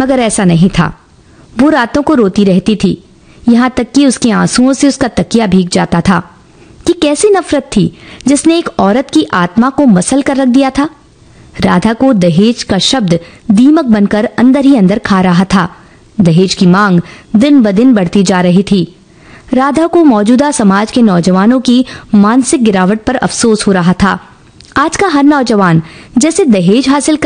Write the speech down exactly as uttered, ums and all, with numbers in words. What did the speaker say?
मगर ऐसा नहीं था। वो रातों को रोती रहती थी, यहाँ तक कि उसके आंसुओं से उसका तकिया भीग जाता था। कि कैसी नफरत थी जिसने एक औरत की आत्मा को मसल कर रख दिया था। राधा को दहेज का शब्द दीमक बनकर अंदर ही अंदर खा रहा था। दहेज की मांग दिन ब दिन बढ़ती जा रही थी। राधा को मौजूदा समाज के नौजवानों की मानसिक गिरावट पर अफसोस हो रहा था। आज का हर नौजवान जैसे दहेज हासिल